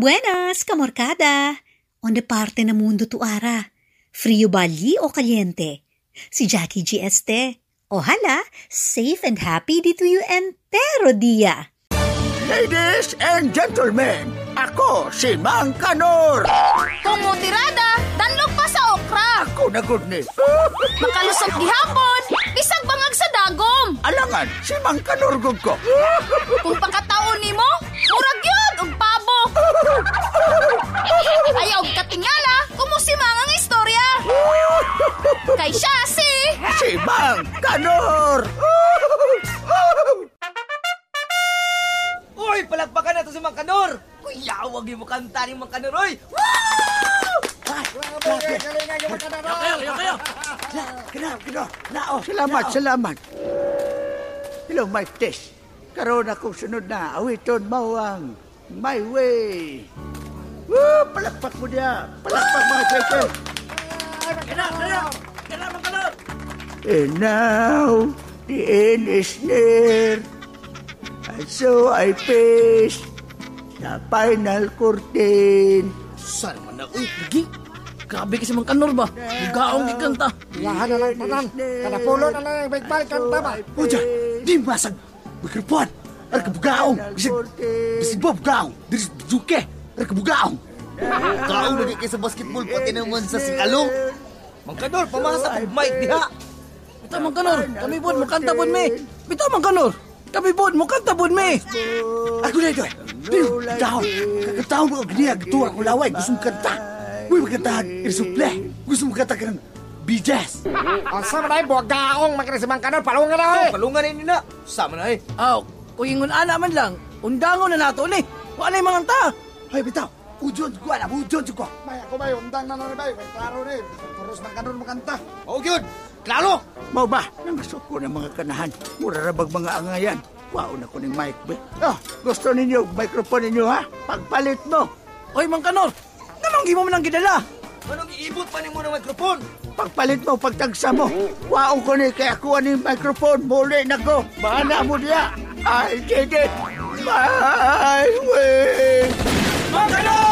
Buenas, kamorkada! Onde parte na mundo tu ara? Frio bali o caliente? Si Jackie G. Este. Ojalá, safe and happy dito you entero dia. Ladies and gentlemen, ako si Mang Kanor. Kumutirada, danlog pa sa okra. Ako na good ni. Makalusot gihapon, bisag bangag sa dagom. Alangan, si Mang Kanor gud ko. Kung pakataon nimo, murag yun, og pabo. Ayaw katingala, kumusimang ang istorya. Kay siya si Mang Kanor. Uy, palagpakan na to si Mang Kanor. Uy, yawag yung kanta ni Mang Kanor, oy. Woo! Kayo. Salamat. Hello, Mike Tess. Karoon akong sunod na awiton mawang My Way. Woo! Palakpak mo niya. Palakpak mga kaibigan. Kaya, Mang Kanor. And now, the end is near. And so I face the final curtain. Saan man na, uy, lagi. Grabe kasi Mang Kanor ba? Bugaong giganta. Lahan na lang, tanan. Kanapulo na lang, baik-balik kanta ba? Puja, di masag. Mikrofon. Ar kabugaong. Bisig ba bugaong? Diri duke. Ar kabugaong. Bugaong lagi kayo sa basketball, pati naman sa singalong. Mang Kanor, pamasa kong mic diha. Bita, Mang Kanor, kami bon, makanta bon me. Bita, Mang Kanor, kami bon, makanta bon me. Ako na ito eh. Taon. Kakataon mo ang giniya. Gatuwa ko laway. Gusto mo kanta. Uy, magkantahan. Irisuple. Gusto mo kanta ka ng B-Jazz. Asa man ay buwagaong magkira si Mang Kanor, palungan na eh. Palungan rin nila. Sama na eh. Aw, kung ingon ana man lang, undangon na nato ni. Wala yung mga ta. Ay, bitaw. Ujon ko alam. Ujon ko. May ako ba, undang na nun bay. Klaro ni, puros Mang Kanor makanta. O, yun. Klaro. Mau ba? Namasok ko ng mga kanahan. Murarabag mga angayan. Wow na ko ng mic ba? Oh, gusto ninyo, microphone ninyo ha? Pagpalit mo. Oy, Mang Kanor, namanggi mo man ang gidala. Anong iibot pa ni mo ng microphone? Pagpalit mo, pagtagsa mo. Wow ko ni, kaya kuha ni microphone. Muli na ko. Bahala mo niya. I did it my way. Mang Kanor!